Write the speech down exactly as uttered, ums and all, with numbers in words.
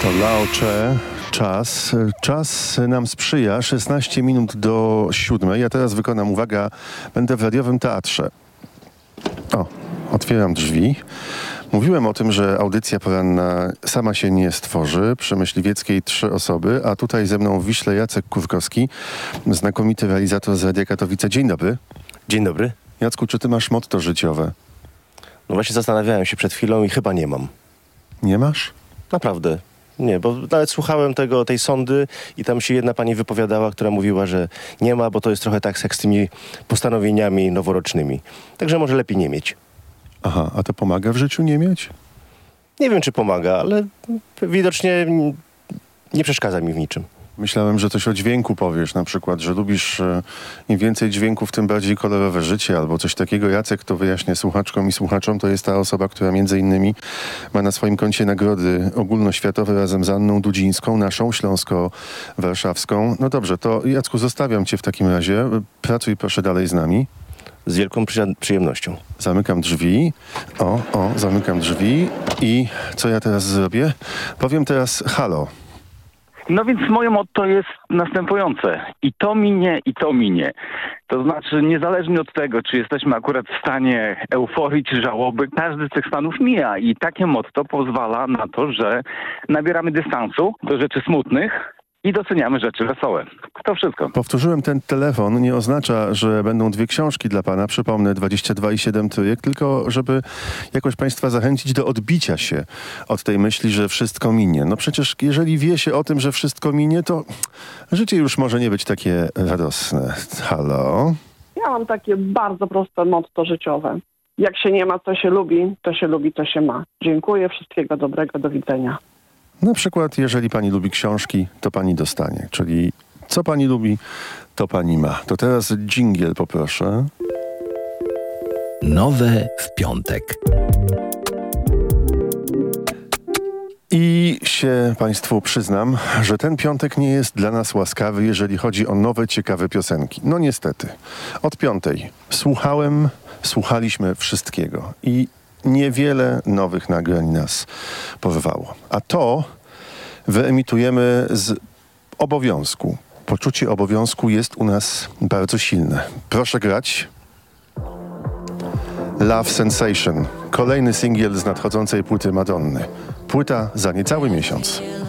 To Laocze, czas. Czas nam sprzyja. szesnaście minut do siódmej. Ja teraz wykonam, uwaga, będę w radiowym teatrze. O, otwieram drzwi. Mówiłem o tym, że audycja poranna sama się nie stworzy. Przy Myśliwieckiej trzy osoby, a tutaj ze mną w Wiśle Jacek Kurkowski, znakomity realizator z Radia Katowice. Dzień dobry. Dzień dobry. Jacku, czy ty masz motto życiowe? No właśnie zastanawiałem się przed chwilą i chyba nie mam. Nie masz? Naprawdę. Nie, bo nawet słuchałem tego, tej sondy i tam się jedna pani wypowiadała, która mówiła, że nie ma, bo to jest trochę tak jak z tymi postanowieniami noworocznymi. Także może lepiej nie mieć. Aha, a to pomaga w życiu nie mieć? Nie wiem, czy pomaga, ale widocznie nie przeszkadza mi w niczym. Myślałem, że coś o dźwięku powiesz, na przykład, że lubisz e, im więcej dźwięków, tym bardziej kolorowe życie, albo coś takiego. Jacek, to wyjaśnię słuchaczkom i słuchaczom, to jest ta osoba, która między innymi ma na swoim koncie nagrody ogólnoświatowe razem z Anną Dudzińską, naszą śląsko-warszawską. No dobrze, to Jacku, zostawiam cię w takim razie. Pracuj proszę dalej z nami. Z wielką przyja- przyjemnością. Zamykam drzwi. O, o, zamykam drzwi. I co ja teraz zrobię? Powiem teraz halo. No więc moje motto jest następujące. I to minie, i to minie. To znaczy, niezależnie od tego, czy jesteśmy akurat w stanie euforii czy żałoby, każdy z tych stanów mija. I takie motto pozwala na to, że nabieramy dystansu do rzeczy smutnych i doceniamy rzeczy wesołe. To wszystko. Powtórzyłem, ten telefon nie oznacza, że będą dwie książki dla pana, przypomnę, dwadzieścia dwa i siedem trójek, tylko żeby jakoś państwa zachęcić do odbicia się od tej myśli, że wszystko minie. No przecież jeżeli wie się o tym, że wszystko minie, to życie już może nie być takie radosne. Halo? Ja mam takie bardzo proste motto życiowe. Jak się nie ma, co się lubi, to się lubi, co się ma. Dziękuję, wszystkiego dobrego, do widzenia. Na przykład, jeżeli pani lubi książki, to pani dostanie. Czyli co pani lubi, to pani ma. To teraz dżingiel poproszę. Nowe w piątek. I się państwu przyznam, że ten piątek nie jest dla nas łaskawy, jeżeli chodzi o nowe, ciekawe piosenki. No niestety. Od piątej słuchałem, słuchaliśmy wszystkiego. I niewiele nowych nagrań nas porwało. A to wyemitujemy z obowiązku. Poczucie obowiązku jest u nas bardzo silne. Proszę grać. Love Sensation. Kolejny singiel z nadchodzącej płyty Madonny. Płyta za niecały miesiąc.